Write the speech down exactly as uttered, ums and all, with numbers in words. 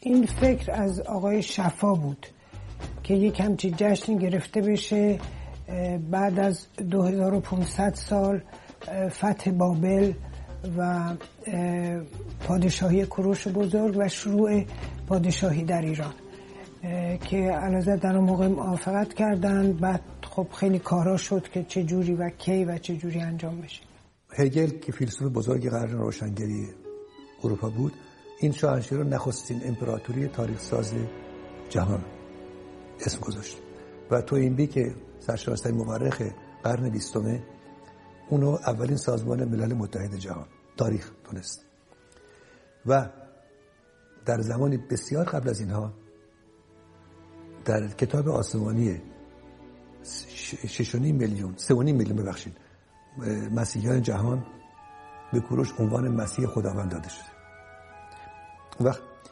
این فکر از آقای شفا بود که یک همچین جشنی گرفته بشه بعد از دو هزار و پانصد سال فتح بابل و پادشاهی کوروش بزرگ و شروع پادشاهی در ایران که علازت در اون موقع موافقت کردن. بعد خب خیلی کارا شد که چه جوری و کی و چه جوری انجام بشه. هگل که فیلسوف بزرگ قرن روشنگری اروپا بود، این شاهنشاهی رو نخستین امپراتوری تاریخ ساز جهان اسم گذاشت و توینبی که سرشناس مورخ قرن بیستم اونو اولین سازمان ملل متحد جهان تاریخ دونست و در زمانی بسیار قبل از اینها در کتاب آسمانی شش و نیم میلیون سه و نیم میلیون ببخشید مسیحیان جهان به کوروش عنوان مسیح خداوند داده شده. وقت